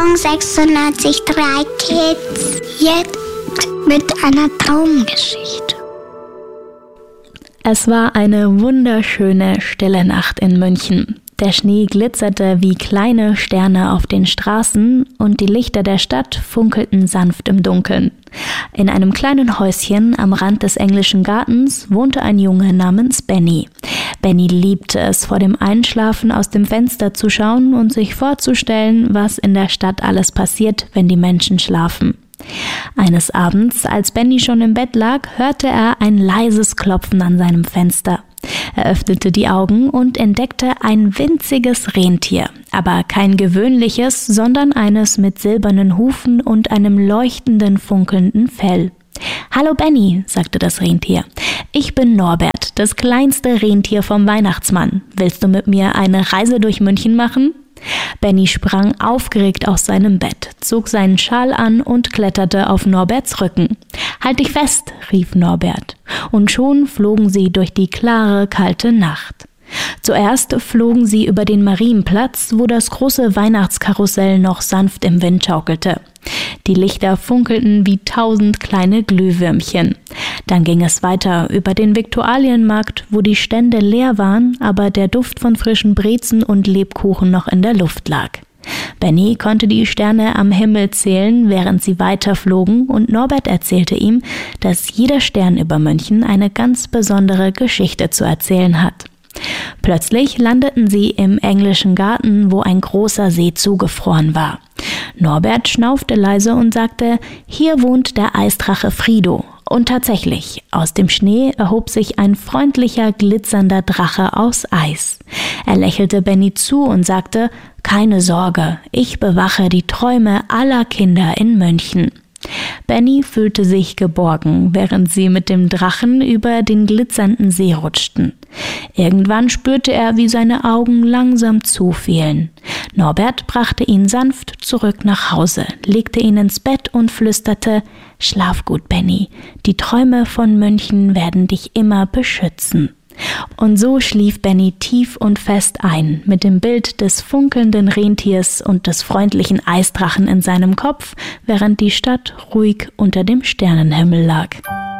Achtung, 693 Kids. Jetzt mit einer Traumgeschichte. Es war eine wunderschöne, stille Nacht in München. Der Schnee glitzerte wie kleine Sterne auf den Straßen und die Lichter der Stadt funkelten sanft im Dunkeln. In einem kleinen Häuschen am Rand des englischen Gartens wohnte ein Junge namens Benny. Benny liebte es, vor dem Einschlafen aus dem Fenster zu schauen und sich vorzustellen, was in der Stadt alles passiert, wenn die Menschen schlafen. Eines Abends, als Benny schon im Bett lag, hörte er ein leises Klopfen an seinem Fenster. Er öffnete die Augen und entdeckte ein winziges Rentier, aber kein gewöhnliches, sondern eines mit silbernen Hufen und einem leuchtenden, funkelnden Fell. »Hallo Benny«, sagte das Rentier. »Ich bin Norbert, das kleinste Rentier vom Weihnachtsmann. Willst du mit mir eine Reise durch München machen?« Benny sprang aufgeregt aus seinem Bett, zog seinen Schal an und kletterte auf Norberts Rücken. »Halt dich fest«, rief Norbert. Und schon flogen sie durch die klare, kalte Nacht. Zuerst flogen sie über den Marienplatz, wo das große Weihnachtskarussell noch sanft im Wind schaukelte. Die Lichter funkelten wie 1000 kleine Glühwürmchen. Dann ging es weiter über den Viktualienmarkt, wo die Stände leer waren, aber der Duft von frischen Brezen und Lebkuchen noch in der Luft lag. Benny konnte die Sterne am Himmel zählen, während sie weiterflogen, und Norbert erzählte ihm, dass jeder Stern über München eine ganz besondere Geschichte zu erzählen hat. Plötzlich landeten sie im englischen Garten, wo ein großer See zugefroren war. Norbert schnaufte leise und sagte, hier wohnt der Eisdrache Frido. Und tatsächlich, aus dem Schnee erhob sich ein freundlicher, glitzernder Drache aus Eis. Er lächelte Benny zu und sagte, keine Sorge, ich bewache die Träume aller Kinder in München. Benny fühlte sich geborgen, während sie mit dem Drachen über den glitzernden See rutschten. Irgendwann spürte er, wie seine Augen langsam zufielen. Norbert brachte ihn sanft zurück nach Hause, legte ihn ins Bett und flüsterte, »Schlaf gut, Benny, die Träume von München werden dich immer beschützen.« Und so schlief Benny tief und fest ein, mit dem Bild des funkelnden Rentiers und des freundlichen Eisdrachen in seinem Kopf, während die Stadt ruhig unter dem Sternenhimmel lag.